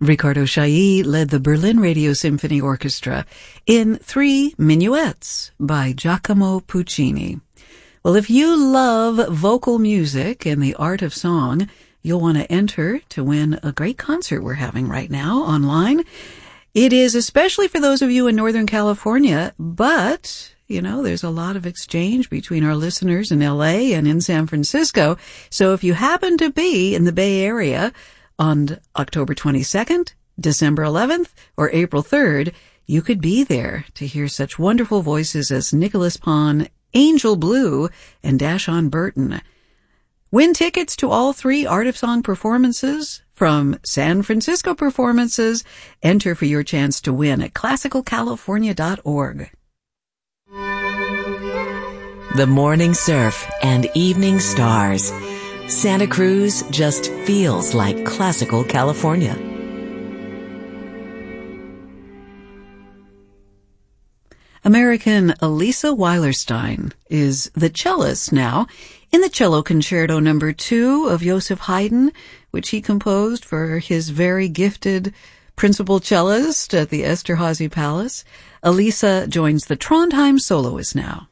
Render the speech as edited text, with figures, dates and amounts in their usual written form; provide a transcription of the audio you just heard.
Riccardo Chailly led the Berlin Radio Symphony Orchestra in 3 Minuets by Giacomo Puccini. Well, if you love vocal music and the art of song, you'll want to enter to win a great concert we're having right now online. It is especially for those of you in Northern California, but, there's a lot of exchange between our listeners in LA and in San Francisco. So if you happen to be in the Bay Area on October 22nd, December 11th, or April 3rd, you could be there to hear such wonderful voices as Nicholas Pon, Angel Blue, and Dashon Burton. Win tickets to all 3 Art of Song performances from San Francisco Performances. Enter for your chance to win at classicalcalifornia.org. The morning surf and evening stars. Santa Cruz just feels like classical California. American Elisa Weilerstein is the cellist now in the Cello Concerto No. 2 of Joseph Haydn, which he composed for his very gifted principal cellist at the Esterhazy Palace. Elisa joins the Trondheim soloists now.